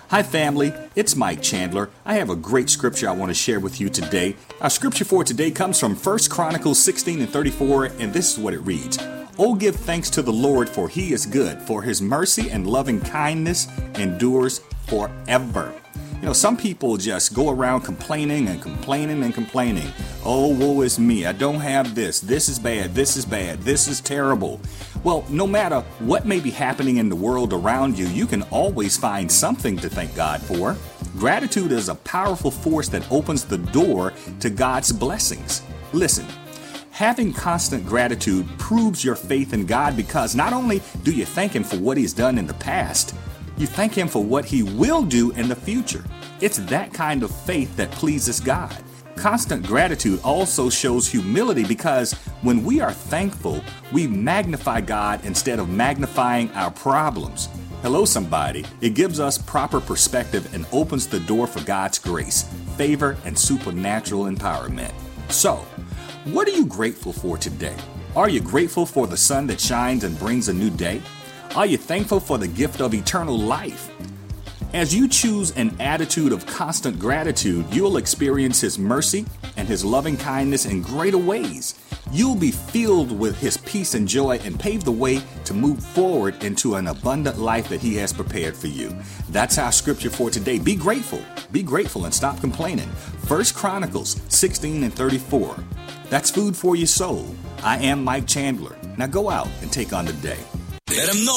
Hi family, it's Mike Chandler. I have a great scripture I want to share with you today. Our scripture for today comes from 1 Chronicles 16 and 34, and this is what it reads. Oh, give thanks to the Lord, for he is good, for his mercy and loving kindness endures forever. You know, some people just go around complaining and complaining and complaining. Oh, woe is me. I don't have this. This is bad. This is bad. This is terrible. Well, no matter what may be happening in the world around you, you can always find something to thank God for. Gratitude is a powerful force that opens the door to God's blessings. Listen, having constant gratitude proves your faith in God because not only do you thank Him for what He's done in the past, you thank Him for what He will do in the future. It's that kind of faith that pleases God. Constant gratitude also shows humility because when we are thankful, we magnify God instead of magnifying our problems. Hello, somebody. It gives us proper perspective and opens the door for God's grace, favor, and supernatural empowerment. So, what are you grateful for today? Are you grateful for the sun that shines and brings a new day? Are you thankful for the gift of eternal life? As you choose an attitude of constant gratitude, you'll experience His mercy and His loving kindness in greater ways. You'll be filled with His peace and joy and pave the way to move forward into an abundant life that He has prepared for you. That's our scripture for today. Be grateful. Be grateful and stop complaining. 1 Chronicles 16 and 34. That's food for your soul. I am Mike Chandler. Now go out and take on the day. Let 'em know.